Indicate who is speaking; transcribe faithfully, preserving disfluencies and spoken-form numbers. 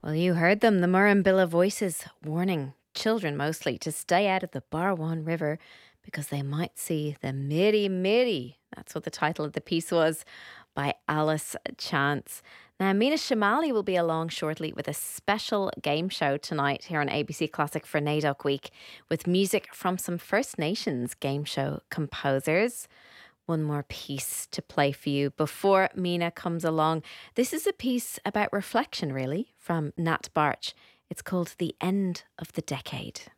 Speaker 1: Well, you heard them, the Murrumbilla Voices warning children mostly to stay out of the Barwon River because they might see the Miri Miri. That's what the title of the piece was, by Alice Chance. Now, Mina Shamali will be along shortly with a special game show tonight here on A B C Classic for NAIDOC Week with music from some First Nations game show composers. One more piece to play for you before Mina comes along. This is a piece about reflection, really, from Nat Barch. It's called The End of the Decade.